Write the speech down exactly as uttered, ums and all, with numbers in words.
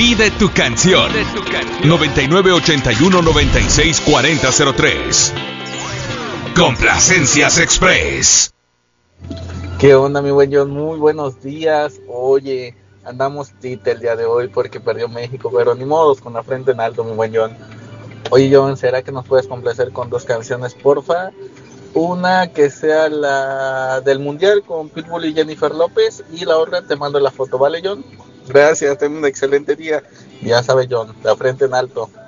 Pide tu canción. Pide tu canción. noventa y nueve ochenta y uno noventa y seis cuarenta cero tres. Complacencias Express. ¿Qué onda, mi buen John? Muy buenos días. Oye, andamos tite el día de hoy porque perdió México, pero ni modos, con la frente en alto, mi buen John. Oye, John, ¿será que nos puedes complacer con dos canciones, porfa? Una que sea la del Mundial con Pitbull y Jennifer López, y la otra te mando la foto, ¿vale, John? Gracias, ten un excelente día. Ya sabes, John, la frente en alto.